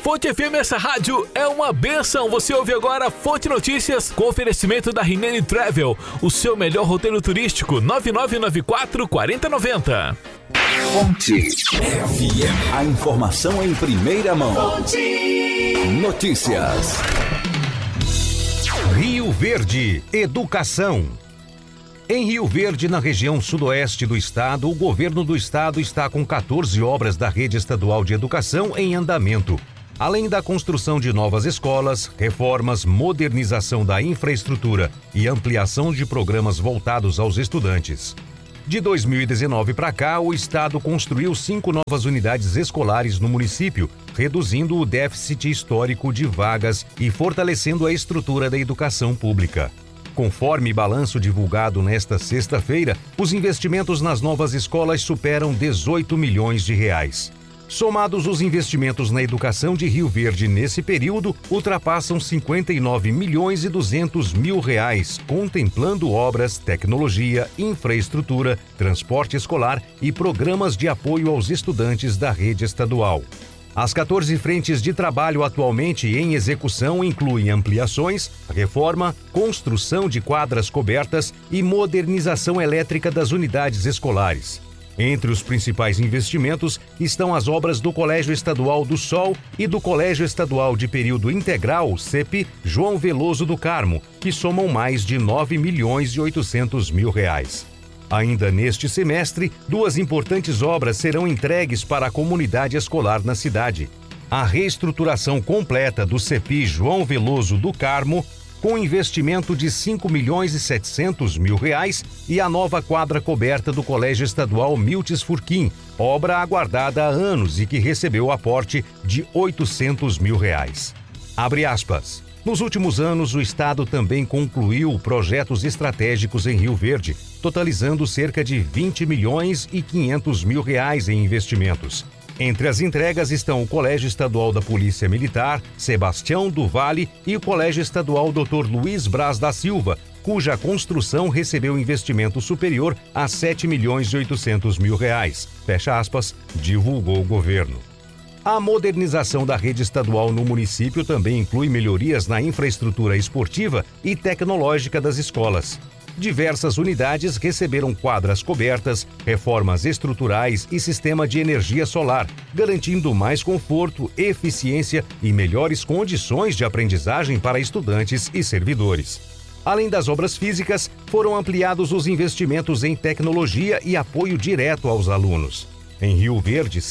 Fonte FM, essa rádio é uma bênção. Você ouve agora Fonte Notícias com oferecimento da Rinene Travel, o seu melhor roteiro turístico, 9994-4090. Fonte FM, a informação em primeira mão. Fonte Notícias. Rio Verde, educação. Em Rio Verde, na região sudoeste do estado, o governo do estado está com 14 obras da rede estadual de educação em andamento. Além da construção de novas escolas, reformas, modernização da infraestrutura e ampliação de programas voltados aos estudantes. De 2019 para cá, o estado construiu 5 novas unidades escolares no município, reduzindo o déficit histórico de vagas e fortalecendo a estrutura da educação pública. Conforme balanço divulgado nesta sexta-feira, os investimentos nas novas escolas superam 18 milhões de reais. Somados, os investimentos na educação de Rio Verde nesse período ultrapassam 59 milhões e 200 mil reais, contemplando obras, tecnologia, infraestrutura, transporte escolar e programas de apoio aos estudantes da rede estadual. As 14 frentes de trabalho atualmente em execução incluem ampliações, reforma, construção de quadras cobertas e modernização elétrica das unidades escolares. Entre os principais investimentos estão as obras do Colégio Estadual do Sol e do Colégio Estadual de Período Integral, CEP, João Veloso do Carmo, que somam mais de 9 milhões e 800 mil reais. Ainda neste semestre, 2 importantes obras serão entregues para a comunidade escolar na cidade. A reestruturação completa do CEPI João Veloso do Carmo, com investimento de 5 milhões e 700 mil reais, e a nova quadra coberta do Colégio Estadual Miltes Furquim, obra aguardada há anos e que recebeu aporte de 800 mil reais. Abre aspas. Nos últimos anos, o estado também concluiu projetos estratégicos em Rio Verde, totalizando cerca de 20 milhões e 500 mil reais em investimentos. Entre as entregas estão o Colégio Estadual da Polícia Militar, Sebastião do Vale, e o Colégio Estadual Dr. Luiz Braz da Silva, cuja construção recebeu investimento superior a 7 milhões e 800 mil reais. Fecha aspas, divulgou o governo. A modernização da rede estadual no município também inclui melhorias na infraestrutura esportiva e tecnológica das escolas. Diversas unidades receberam quadras cobertas, reformas estruturais e sistema de energia solar, garantindo mais conforto, eficiência e melhores condições de aprendizagem para estudantes e servidores. Além das obras físicas, foram ampliados os investimentos em tecnologia e apoio direto aos alunos. Em Rio Verde,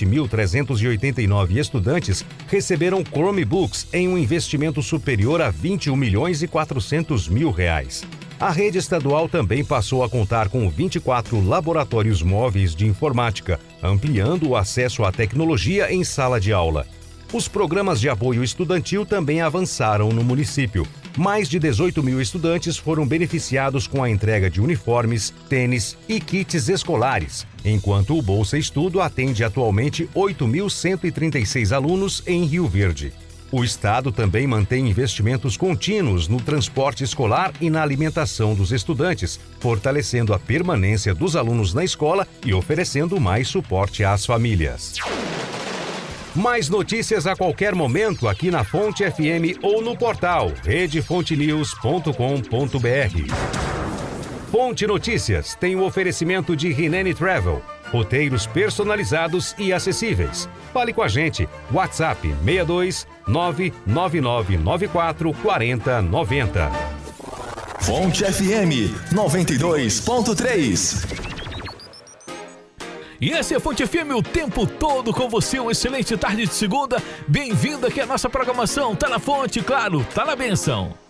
7.389 estudantes receberam Chromebooks em um investimento superior a 21 milhões e 400 mil reais. A rede estadual também passou a contar com 24 laboratórios móveis de informática, ampliando o acesso à tecnologia em sala de aula. Os programas de apoio estudantil também avançaram no município. Mais de 18 mil estudantes foram beneficiados com a entrega de uniformes, tênis e kits escolares, enquanto o Bolsa Estudo atende atualmente 8.136 alunos em Rio Verde. O estado também mantém investimentos contínuos no transporte escolar e na alimentação dos estudantes, fortalecendo a permanência dos alunos na escola e oferecendo mais suporte às famílias. Mais notícias a qualquer momento aqui na Fonte FM ou no portal redefontenews.com.br. Fonte Notícias tem o oferecimento de Rinene Travel, roteiros personalizados e acessíveis. Fale com a gente, WhatsApp 62 99994 4090. Fonte FM 92.3. E esse é Fonte FM o tempo todo com você, uma excelente tarde de segunda. Bem-vindo aqui à nossa programação. Tá na Fonte, claro, tá na benção.